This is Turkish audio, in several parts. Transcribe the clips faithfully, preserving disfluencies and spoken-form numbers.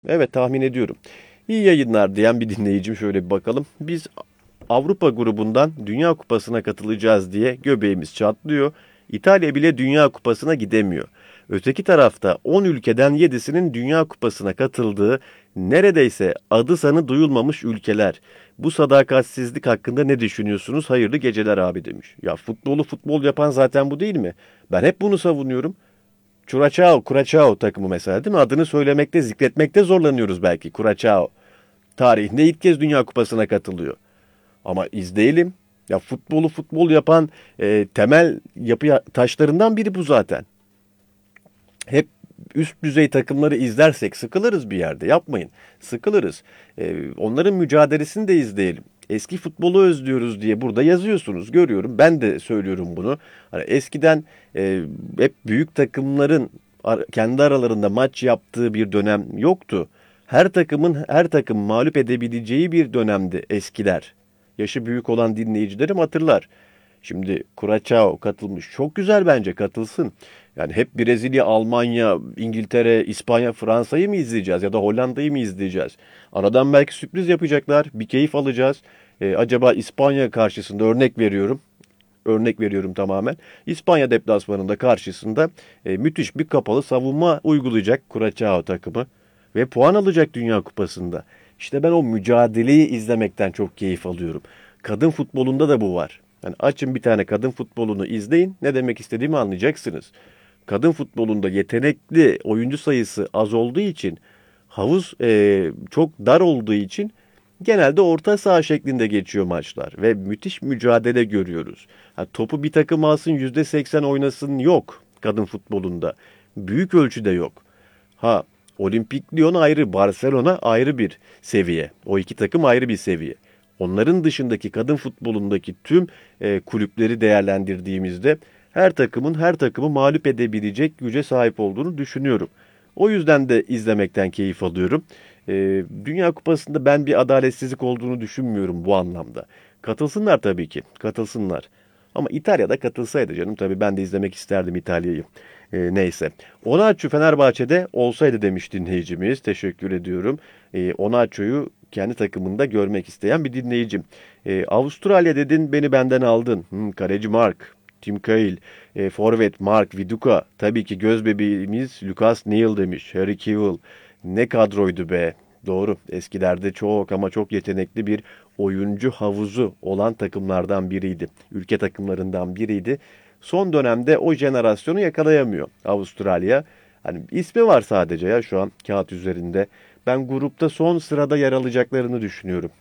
Evet, tahmin ediyorum. İyi yayınlar diyen bir dinleyicim, şöyle bir bakalım. Biz Avrupa grubundan Dünya Kupası'na katılacağız diye göbeğimiz çatlıyor. İtalya bile Dünya Kupası'na gidemiyor. Öteki tarafta on ülkeden yedisinin Dünya Kupası'na katıldığı neredeyse adı sanı duyulmamış ülkeler. Bu sadakatsizlik hakkında ne düşünüyorsunuz? Hayırlı geceler abi demiş. Ya futbolu futbol yapan zaten bu değil mi? Ben hep bunu savunuyorum. Curaçao, Curaçao takımı mesela, değil mi? Adını söylemekte, zikretmekte zorlanıyoruz belki. Curaçao. Tarihinde ilk kez Dünya Kupası'na katılıyor. Ama izleyelim. Ya futbolu futbol yapan e, temel yapı taşlarından biri bu zaten. Hep üst düzey takımları izlersek sıkılırız bir yerde. Yapmayın. Sıkılırız. E, onların mücadelesini de izleyelim. Eski futbolu özlüyoruz diye burada yazıyorsunuz. Görüyorum. Ben de söylüyorum bunu. Hani eskiden e, hep büyük takımların ar- kendi aralarında maç yaptığı bir dönem yoktu. Her takımın her takım mağlup edebileceği bir dönemdi eskiler. Yaşı büyük olan dinleyicilerim hatırlar. Şimdi Curaçao katılmış. Çok güzel, bence katılsın. Yani hep Brezilya, Almanya, İngiltere, İspanya, Fransa'yı mı izleyeceğiz ya da Hollanda'yı mı izleyeceğiz? Aradan belki sürpriz yapacaklar. Bir keyif alacağız. Ee, acaba İspanya karşısında, örnek veriyorum. Örnek veriyorum tamamen. İspanya deplasmanında karşısında e, müthiş bir kapalı savunma uygulayacak Curaçao takımı ve puan alacak Dünya Kupası'nda. İşte ben o mücadeleyi izlemekten çok keyif alıyorum. Kadın futbolunda da bu var. Yani açın bir tane kadın futbolunu izleyin. Ne demek istediğimi anlayacaksınız. Kadın futbolunda yetenekli oyuncu sayısı az olduğu için, havuz e, çok dar olduğu için genelde orta saha şeklinde geçiyor maçlar ve müthiş mücadele görüyoruz. Ha, topu bir takım alsın yüzde seksen oynasın yok kadın futbolunda. Büyük ölçüde yok. Ha, Olimpik Lyon ayrı, Barcelona ayrı bir seviye. O iki takım ayrı bir seviye. Onların dışındaki kadın futbolundaki tüm e, kulüpleri değerlendirdiğimizde her takımın her takımı mağlup edebilecek güce sahip olduğunu düşünüyorum. O yüzden de izlemekten keyif alıyorum. E, Dünya Kupası'nda ben bir adaletsizlik olduğunu düşünmüyorum bu anlamda. Katılsınlar tabii ki, katılsınlar. Ama İtalya'da katılsaydı canım, tabii ben de izlemek isterdim İtalya'yı. E, neyse. Onaçu Fenerbahçe'de olsaydı demiş dinleyicimiz. Teşekkür ediyorum. E, Onaçu'yu kendi takımında görmek isteyen bir dinleyicim. E, Avustralya dedin, beni benden aldın. Hmm, kaleci Mark, Tim Cahill, e, forvet Mark Viduka, tabii ki göz bebeğimiz Lucas Neal demiş. Harry Kewell. Ne kadroydu be. Doğru. Eskilerde çok ama çok yetenekli bir oyuncu havuzu olan takımlardan biriydi. Ülke takımlarından biriydi. Son dönemde o jenerasyonu yakalayamıyor Avustralya. Hani ismi var sadece ya şu an kağıt üzerinde. Ben grupta son sırada yer alacaklarını düşünüyorum.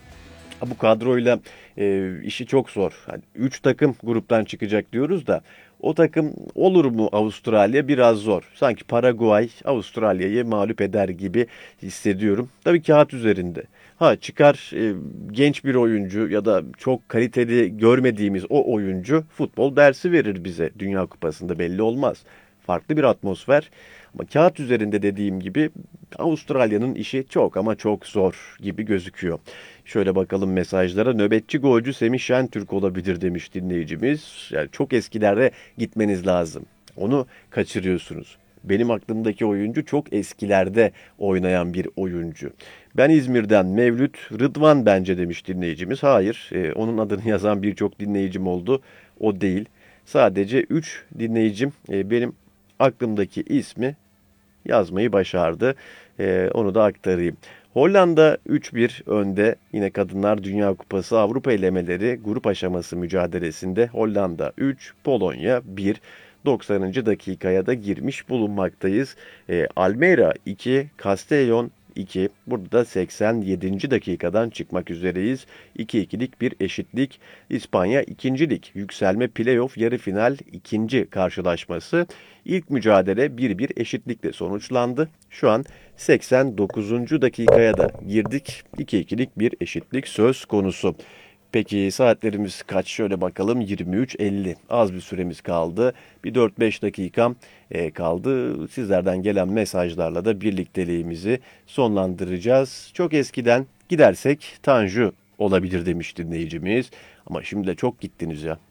Bu kadroyla e, işi çok zor. Hani üç takım gruptan çıkacak diyoruz da o takım olur mu Avustralya, biraz zor. Sanki Paraguay Avustralya'yı mağlup eder gibi hissediyorum. Tabii kağıt üzerinde. Ha, çıkar e, genç bir oyuncu ya da çok kaliteli görmediğimiz o oyuncu futbol dersi verir bize Dünya Kupası'nda, belli olmaz. Farklı bir atmosfer. Ama kağıt üzerinde dediğim gibi Avustralya'nın işi çok ama çok zor gibi gözüküyor. Şöyle bakalım mesajlara. Nöbetçi golcü Semih Şentürk olabilir demiş dinleyicimiz. Yani çok eskilerde gitmeniz lazım. Onu kaçırıyorsunuz. Benim aklımdaki oyuncu çok eskilerde oynayan bir oyuncu. Ben İzmir'den Mevlüt Rıdvan bence demiş dinleyicimiz. Hayır, e, onun adını yazan birçok dinleyicim oldu. O değil. Sadece üç dinleyicim e, benim aklımdaki ismi yazmayı başardı. Ee, onu da aktarayım. Hollanda üç bir önde. Yine Kadınlar Dünya Kupası Avrupa elemeleri grup aşaması mücadelesinde Hollanda üç, Polonya bir. doksanıncı dakikaya da girmiş bulunmaktayız. Ee, Almeida iki, Castellón iki. Burada da seksen yedinci dakikadan çıkmak üzereyiz. iki ikilik bir eşitlik. İspanya ikincilik. Yükselme playoff yarı final ikinci karşılaşması. İlk mücadele bir bir eşitlikle sonuçlandı. Şu an seksen dokuzuncu dakikaya da girdik. iki ikilik bir eşitlik söz konusu. Peki saatlerimiz kaç? Şöyle bakalım, yirmi üç elli. Az bir süremiz kaldı. Bir dört beş dakikam e, kaldı. Sizlerden gelen mesajlarla da birlikteliğimizi sonlandıracağız. Çok eskiden gidersek Tanju olabilir demiş dinleyicimiz. Ama şimdi de çok gittiniz ya.